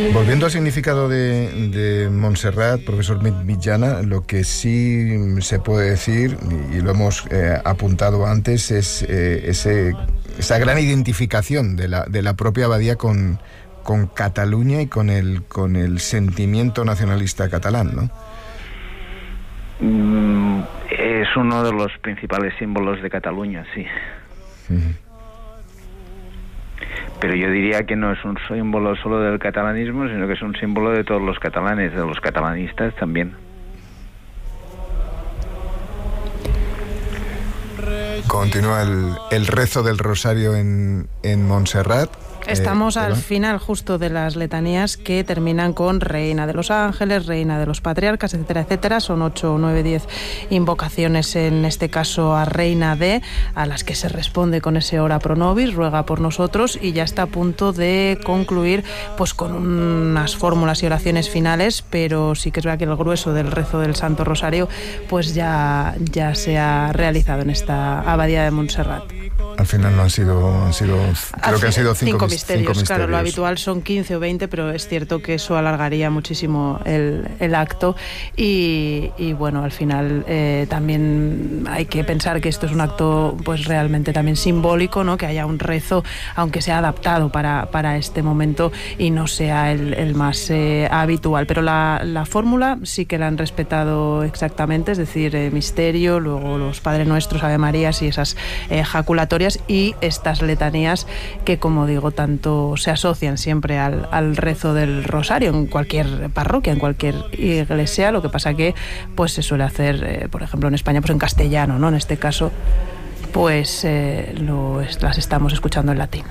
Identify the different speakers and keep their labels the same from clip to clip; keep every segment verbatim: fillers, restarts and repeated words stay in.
Speaker 1: Volviendo al significado de, de Montserrat, profesor Mitjana, lo que sí se puede decir, y lo hemos eh, apuntado antes, es eh, ese, esa gran identificación de la, de la propia abadía con, con Cataluña y con el, con el sentimiento nacionalista catalán, ¿no?
Speaker 2: Mm, es uno de los principales símbolos de Cataluña, sí. Uh-huh. Pero yo diría que no es un símbolo solo del catalanismo, sino que es un símbolo de todos los catalanes, de los catalanistas también.
Speaker 1: Continúa el, el rezo del rosario en, en Montserrat.
Speaker 3: Estamos
Speaker 1: eh,
Speaker 3: al final justo de las letanías que terminan con Reina de los Ángeles, Reina de los Patriarcas, etcétera, etcétera. Son ocho, nueve, diez invocaciones, en este caso a Reina de, a las que se responde con ese ora pro nobis, ruega por nosotros, y ya está a punto de concluir pues con unas fórmulas y oraciones finales, pero sí que es verdad que el grueso del rezo del Santo Rosario pues ya, ya se ha realizado en esta abadía de Montserrat.
Speaker 1: Al final no han sido, han sido creo
Speaker 3: Al
Speaker 1: que han sido cinco,
Speaker 3: cinco,
Speaker 1: mis,
Speaker 3: misterios,
Speaker 1: cinco misterios.
Speaker 3: Claro, lo habitual son quince o veinte, pero es cierto que eso alargaría muchísimo el, el acto y, y bueno, al final eh, también hay que pensar que esto es un acto pues realmente también simbólico, ¿no? Que haya un rezo, aunque sea adaptado para, para este momento y no sea el, el más eh, habitual, pero la, la fórmula sí que la han respetado exactamente, es decir, eh, misterio, luego los Padre Nuestros, Ave Marías y esas eh, jaculatorias y estas letanías que, como digo, tanto se asocian siempre al, al rezo del rosario en cualquier parroquia, en cualquier iglesia. Lo que pasa que pues se suele hacer, eh, por ejemplo, en España, pues en castellano, ¿no? En este caso, pues eh, lo, las estamos escuchando en latín.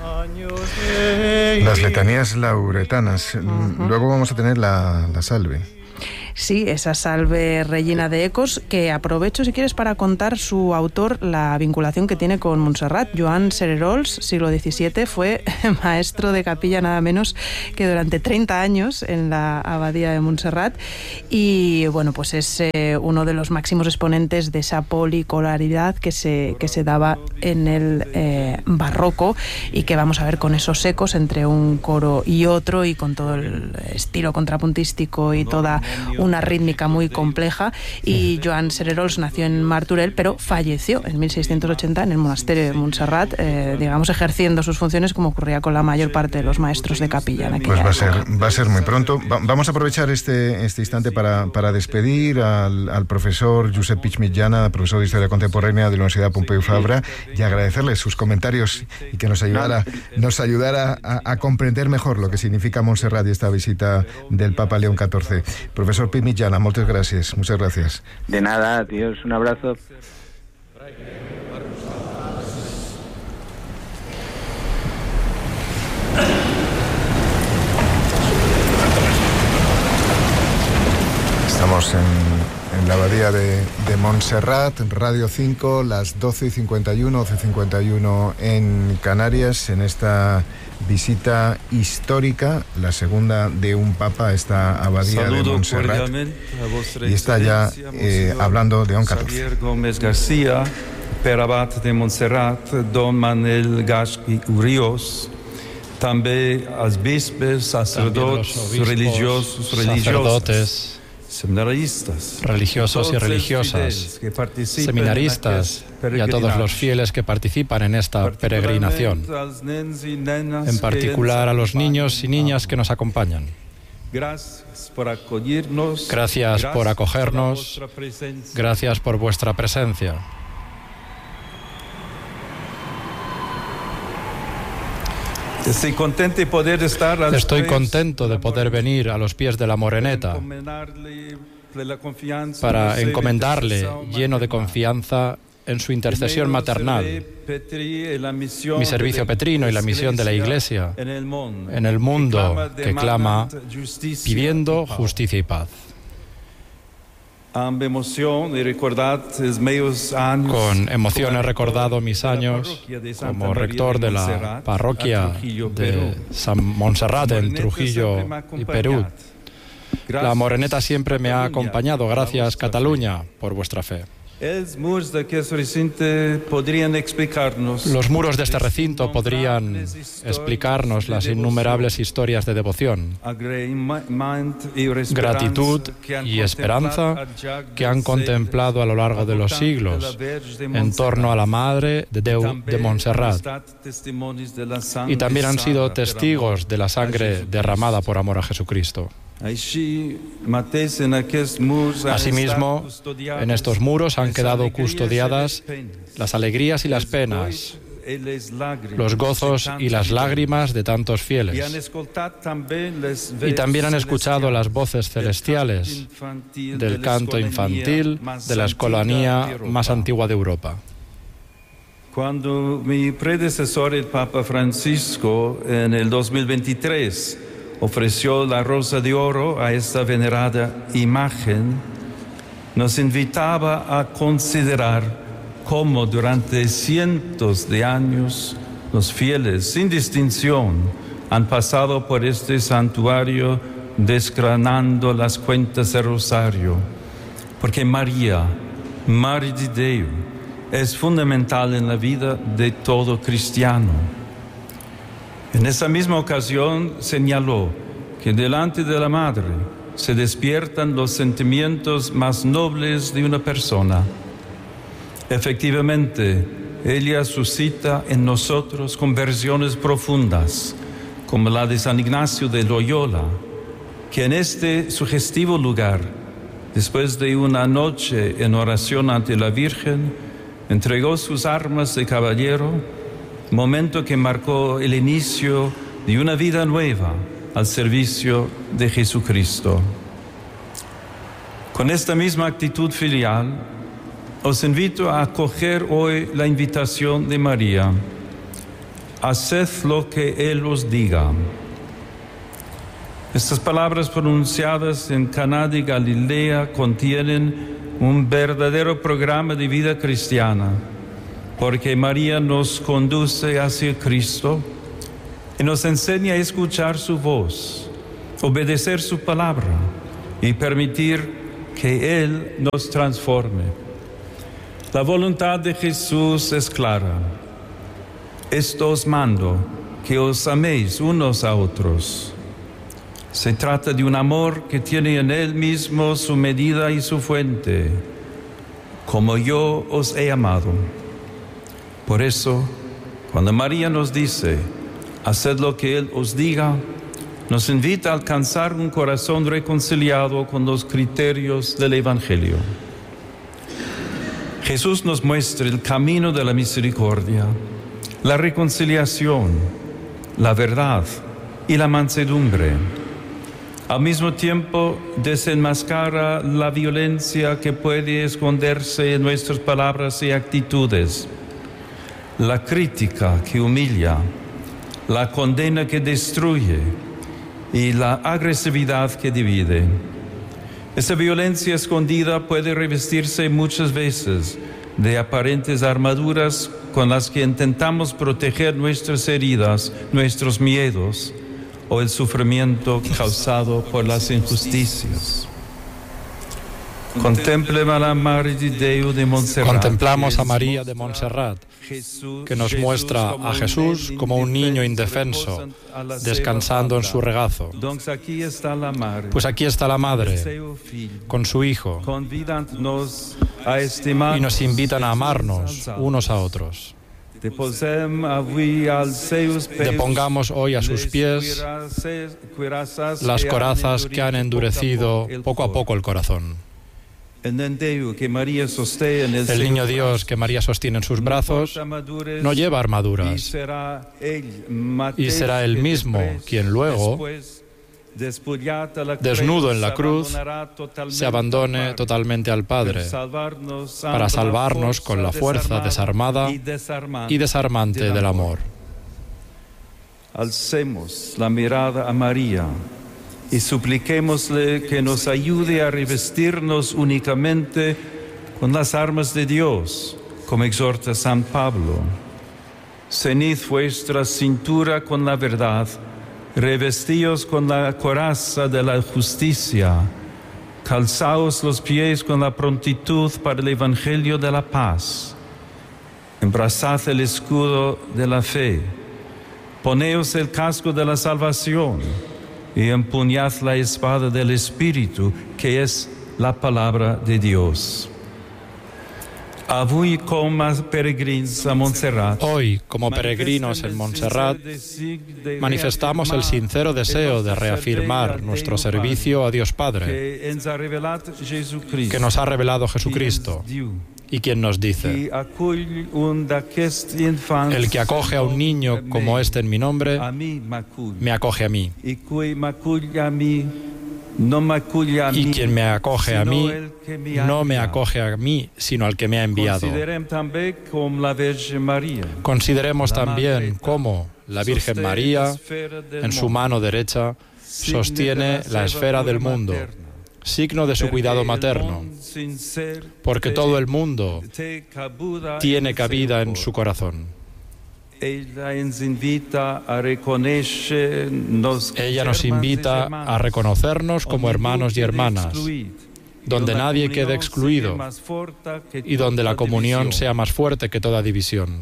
Speaker 1: Las letanías lauretanas. Uh-huh. Luego vamos a tener la, la salve.
Speaker 3: Sí, esa salve Regina de Ecos, que aprovecho si quieres para contar su autor, la vinculación que tiene con Montserrat. Joan Cererols, siglo diecisiete, fue maestro de capilla nada menos que durante treinta años en la abadía de Montserrat y bueno, pues es eh, uno de los máximos exponentes de esa policolaridad que se, que se daba en el eh, barroco y que vamos a ver con esos ecos entre un coro y otro y con todo el estilo contrapuntístico y toda una rítmica muy compleja. Y Joan Cererols nació en Martorell, pero falleció en mil seiscientos ochenta en el monasterio de Montserrat, eh, digamos ejerciendo sus funciones como ocurría con la mayor parte de los maestros de capilla en aquella
Speaker 1: Pues va a
Speaker 3: época.
Speaker 1: ser, va a ser muy pronto. Va, vamos a aprovechar este, este instante para, para despedir al, al profesor Josep Puig Mitjana, profesor de Historia Contemporánea de la Universidad Pompeu Fabra, y agradecerle sus comentarios y que nos ayudara, nos ayudara a, a comprender mejor lo que significa Montserrat y esta visita del Papa León catorce. Profesor Puig Mitjana, muchas gracias, muchas gracias.
Speaker 2: De nada, tíos, un abrazo.
Speaker 1: Estamos en, en la abadía de, de Montserrat, Radio cinco, las doce y cincuenta y uno, doce y cincuenta y uno en Canarias, en esta visita histórica, la segunda de un papa a esta abadía Saludo de Montserrat. Y está ya eh, hablando León catorce.
Speaker 4: Javier Gómez García, per abat de Montserrat, don Manuel Gasqui Urios, també els bispes, sacerdots, religiosos,
Speaker 5: sacerdotes,
Speaker 4: seminaristas,
Speaker 5: religiosos y religiosas, seminaristas y a todos los fieles que participan en esta peregrinación, en particular a los niños y niñas que nos acompañan. Gracias por acogernos, gracias por vuestra presencia.
Speaker 4: Estoy contento de poder estar al
Speaker 5: Estoy contento de poder venir a los pies de la Moreneta para encomendarle, lleno de confianza, en su intercesión maternal, mi servicio petrino y la misión de la Iglesia en el mundo que clama pidiendo justicia y paz.
Speaker 4: Con emoción he
Speaker 5: recordado mis años como rector de la parroquia de San Montserrat en Trujillo y Perú. La Moreneta siempre me ha acompañado. Gracias, Cataluña, por vuestra fe.
Speaker 4: Los muros de este recinto podrían explicarnos las innumerables historias de devoción, gratitud y esperanza que han contemplado a lo largo de los siglos en torno a la Madre de Déu de Montserrat, y también han sido testigos de la sangre derramada por amor a Jesucristo. Asimismo, en estos muros han quedado custodiadas las alegrías y las penas, los gozos y las lágrimas de tantos fieles. Y también han escuchado las voces celestiales del canto infantil de la escolanía más antigua de Europa. Cuando mi predecesor, el Papa Francisco, en el dos mil veintitrés, ofreció la rosa de oro a esta venerada imagen, nos invitaba a considerar cómo durante cientos de años los fieles, sin distinción, han pasado por este santuario desgranando las cuentas del rosario, porque María, Madre de Dios, es fundamental en la vida de todo cristiano. En esa misma ocasión señaló que delante de la Madre se despiertan los sentimientos más nobles de una persona. Efectivamente, ella suscita en nosotros conversiones profundas, como la de San Ignacio de Loyola, que en este sugestivo lugar, después de una noche en oración ante la Virgen, entregó sus armas de caballero, momento que marcó el inicio de una vida nueva al servicio de Jesucristo. Con esta misma actitud filial, os invito a acoger hoy la invitación de María. Haced lo que Él os diga. Estas palabras pronunciadas en Caná de Galilea contienen un verdadero programa de vida cristiana, porque María nos conduce hacia Cristo y nos enseña a escuchar su voz, obedecer su palabra y permitir que Él nos transforme. La voluntad de Jesús es clara. Esto os mando, que os améis unos a otros. Se trata de un amor que tiene en Él mismo su medida y su fuente, como yo os he amado. Por eso, cuando María nos dice, haced lo que Él os diga, nos invita a alcanzar un corazón reconciliado con los criterios del Evangelio. Jesús nos muestra el camino de la misericordia, la reconciliación, la verdad y la mansedumbre. Al mismo tiempo, desenmascara la violencia que puede esconderse en nuestras palabras y actitudes, la crítica que humilla, la condena que destruye y la agresividad que divide. Esa violencia escondida puede revestirse muchas veces de aparentes armaduras con las que intentamos proteger nuestras heridas, nuestros miedos o el sufrimiento causado por las injusticias.
Speaker 5: Contemplamos a María de Montserrat, que nos muestra a Jesús como un niño indefenso, descansando en su regazo. Pues aquí está la Madre, con su Hijo, y nos invitan a amarnos unos a otros. Depongamos hoy a sus pies las corazas que han endurecido poco a poco el corazón. El niño Dios que María sostiene en sus brazos no lleva armaduras, y será Él mismo quien luego, desnudo en la cruz, se abandone totalmente al Padre para salvarnos con la fuerza desarmada y desarmante del amor.
Speaker 4: Alcemos la mirada a María y supliquémosle que nos ayude a revestirnos únicamente con las armas de Dios, como exhorta San Pablo. Ceñid vuestra cintura con la verdad, revestíos con la coraza de la justicia,
Speaker 6: calzaos los pies con la prontitud para el Evangelio de la paz. Embrazad el escudo de la fe. Poneos el casco de la salvación y empuñad la espada del Espíritu, que es la palabra de Dios. Hoy,
Speaker 4: como peregrinos en Montserrat, manifestamos el sincero deseo de reafirmar nuestro servicio a Dios Padre, que nos ha revelado Jesucristo, y quien nos dice: el que acoge a un niño como este en mi nombre, me acoge a mí. Y quien me acoge a mí, no me acoge a mí, sino al que me ha enviado. Consideremos también cómo la Virgen María, en su mano derecha, sostiene la esfera del mundo, signo de su cuidado materno, porque todo el mundo tiene cabida en su corazón. Ella nos invita a reconocernos como hermanos y hermanas, donde nadie quede excluido y donde la comunión sea más fuerte que toda división.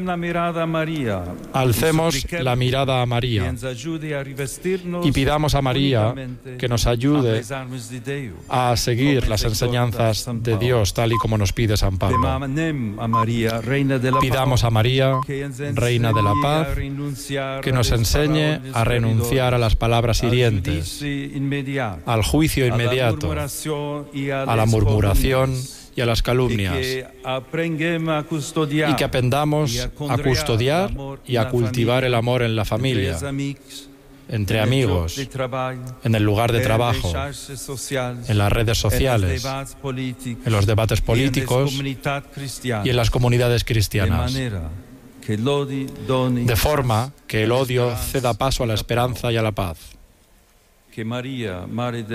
Speaker 4: Alcemos la mirada a María y pidamos a María que nos ayude a seguir las enseñanzas de Dios tal y como nos pide San Pablo. Pidamos a María, Reina de la Paz, que nos enseñe a renunciar a las palabras hirientes, al juicio inmediato, a la murmuración y a las calumnias, y que aprendamos a custodiar y a cultivar el amor en la familia, entre amigos, en el lugar de trabajo, en las redes sociales, en los debates políticos y en las comunidades cristianas, de forma que el odio ceda paso a la esperanza y a la paz. Que María, Madre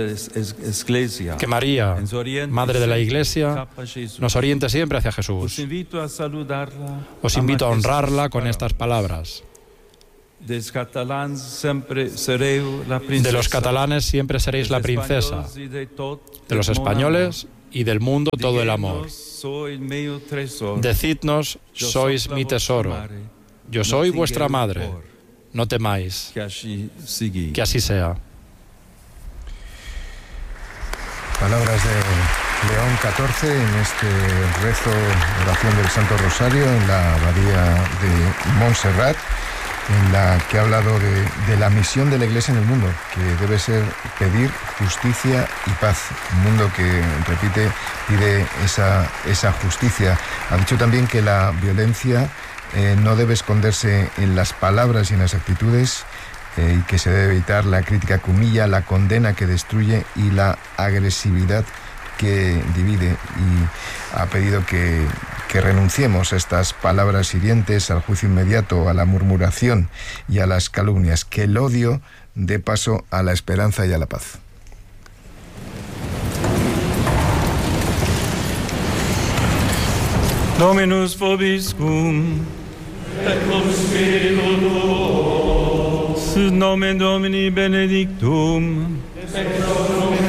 Speaker 4: de la Iglesia, nos oriente siempre hacia Jesús. Os invito a honrarla con estas palabras. De los catalanes siempre seréis la princesa, de los españoles y del mundo todo el amor. Decidnos, sois mi tesoro, yo soy vuestra madre, no temáis, que así sea.
Speaker 1: Palabras de León catorce en este rezo, oración del Santo Rosario en la abadía de Montserrat, en la que ha hablado de, de la misión de la Iglesia en el mundo, que debe ser pedir justicia y paz. Un mundo que, repite, pide esa, esa justicia. Ha dicho también que la violencia eh, no debe esconderse en las palabras y en las actitudes, Eh, y que se debe evitar la crítica que humilla, la condena que destruye y la agresividad que divide. Y ha pedido que, que renunciemos a estas palabras hirientes, al juicio inmediato, a la murmuración y a las calumnias, que el odio dé paso a la esperanza y a la paz.
Speaker 6: Dominus vobiscum. Et cum spiritu tuo. Sit nomen Domini benedictum.